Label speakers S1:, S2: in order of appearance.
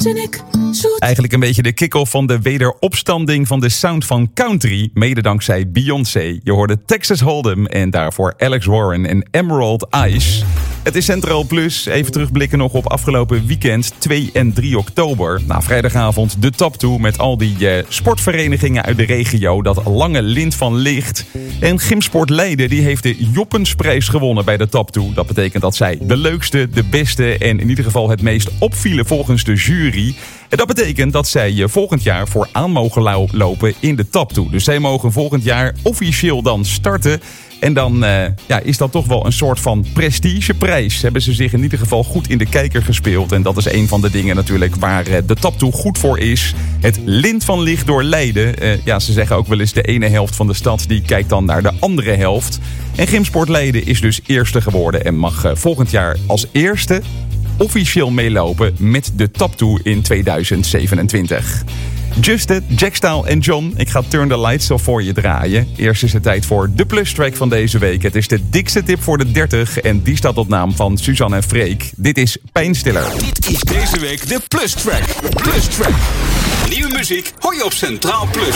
S1: en ik zoet.
S2: Eigenlijk een beetje de kick-off van de wederopstanding van de sound van country. Mede dankzij Beyoncé. Je hoorde Texas Hold'em en daarvoor Alex Warren en Emerald Ice. Het is Centraal Plus. Even terugblikken nog op afgelopen weekend 2 en 3 oktober. Na vrijdagavond de Top 2 met al die sportverenigingen uit de regio. Dat lange lint van licht. En Gymsport Leiden die heeft de Joppensprijs gewonnen bij de Top 2. Dat betekent dat zij de leukste, de beste en in ieder geval het meest opvielen volgens de jury. En dat betekent dat zij volgend jaar vooraan mogen lopen in de Top 2. Dus zij mogen volgend jaar officieel dan starten. En dan is dat toch wel een soort van prestigeprijs. Hebben ze zich in ieder geval goed in de kijker gespeeld. En dat is een van de dingen natuurlijk waar de Top 2 goed voor is. Het lint van licht door Leiden. Ze zeggen ook wel eens de ene helft van de stad die kijkt dan naar de andere helft. En Gymsport Leiden is dus eerste geworden en mag volgend jaar als eerste officieel meelopen met de Top 2 in 2027. Juste, Jackstyle en John, ik ga Turn the Lights Off voor je draaien. Eerst is het tijd voor de plustrack van deze week. Het is de dikste tip voor de 30 en die staat op naam van Suzanne en Freek. Dit is Pijnstiller.
S3: Dit is deze week de plustrack. Plustrack. Nieuwe muziek hoor je op Centraal Plus.